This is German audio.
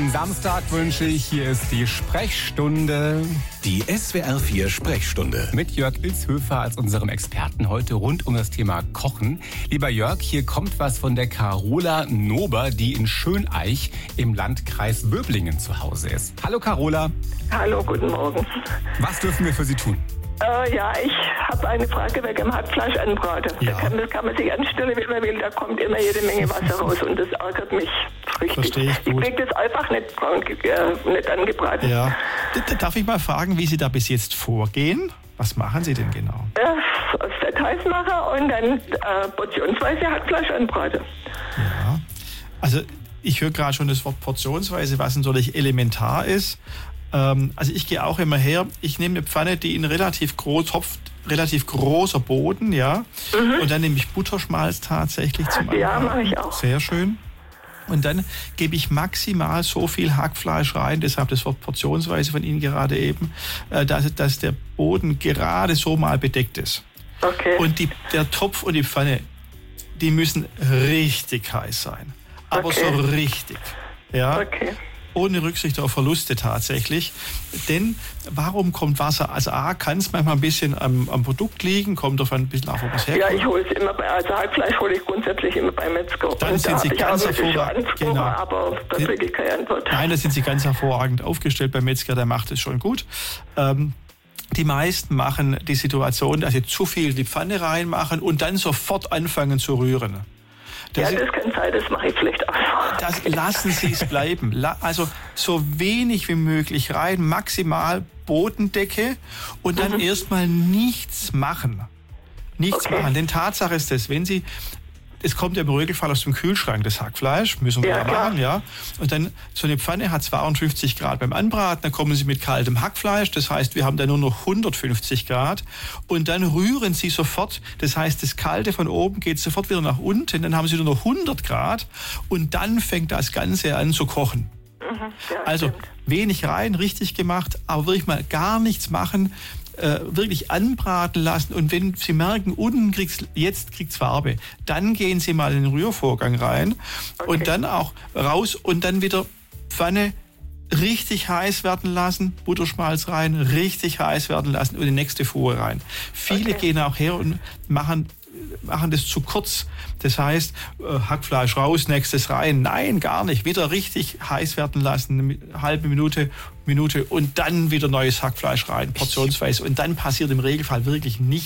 schönen Samstag wünsche ich. Hier ist die Sprechstunde. Die SWR 4 Sprechstunde. Mit Jörg Ilshöfer als unserem Experten heute rund um das Thema Kochen. Lieber Jörg, hier kommt was von der Carola Nober, die in Schöneich im Landkreis Böblingen zu Hause ist. Hallo Carola. Hallo, guten Morgen. Was dürfen wir für Sie tun? Ich habe eine Frage wegen dem Hackfleisch anbraten. Ja. Das kann man sich anstellen, wie man will. Da kommt immer jede Menge Wasser raus und das ärgert mich richtig. Verstehe ich gut. Ich kriege das einfach nicht angebraten. Ja. Darf ich mal fragen, wie Sie da bis jetzt vorgehen? Was machen Sie denn genau? Aus Details machen und dann portionsweise Hackfleisch anbraten. Ja. Also ich höre gerade schon das Wort portionsweise, was natürlich elementar ist. Also ich gehe auch immer her, ich nehme eine Pfanne, die in relativ großer Boden, ja. Und dann nehme ich Butterschmalz tatsächlich zum Anbraten. Ja, mache ich auch. Sehr schön. Und dann gebe ich maximal so viel Hackfleisch rein, deshalb das Wort portionsweise von Ihnen gerade eben, dass der Boden gerade so mal bedeckt ist. Okay. Und der Topf und die Pfanne, die müssen richtig heiß sein. Aber Okay. so richtig. Ja. Okay. Ohne Rücksicht auf Verluste tatsächlich. Denn warum kommt Wasser? Also A, kann es manchmal ein bisschen am Produkt liegen, kommt davon ein bisschen auf, wo es herkommt. Ja, ich hole es immer Hackfleisch hole ich grundsätzlich immer beim Metzger. Dann und sind Sie ganz hervorragend. Genau. Aber da kriege ich keine Antwort. Nein, da sind Sie ganz hervorragend aufgestellt beim Metzger, der macht es schon gut. Die meisten machen die Situation, dass sie zu viel in die Pfanne reinmachen und dann sofort anfangen zu rühren. Das kann sein, das mache ich vielleicht auch. Lassen Sie es bleiben. Also so wenig wie möglich rein, maximal Bodendecke und dann erstmal nichts machen. Nichts machen. Denn Tatsache ist das, es kommt ja im Regelfall aus dem Kühlschrank, das Hackfleisch, müssen wir machen, ja. Und dann, so eine Pfanne hat 52 Grad beim Anbraten, dann kommen Sie mit kaltem Hackfleisch, das heißt, wir haben da nur noch 150 Grad. Und dann rühren Sie sofort, das heißt, das Kalte von oben geht sofort wieder nach unten, dann haben Sie nur noch 100 Grad und dann fängt das Ganze an zu kochen. Ja, Also stimmt. wenig rein, richtig gemacht, aber wirklich mal gar nichts machen, wirklich anbraten lassen und wenn Sie merken, unten jetzt kriegt's Farbe, dann gehen Sie mal in den Rührvorgang rein und dann auch raus und dann wieder Pfanne richtig heiß werden lassen, Butterschmalz rein, richtig heiß werden lassen und die nächste Fuhre rein. Viele gehen auch her und machen das zu kurz. Das heißt, Hackfleisch raus, nächstes rein. Nein, gar nicht. Wieder richtig heiß werden lassen, eine halbe Minute und dann wieder neues Hackfleisch rein, portionsweise. Und dann passiert im Regelfall wirklich nichts.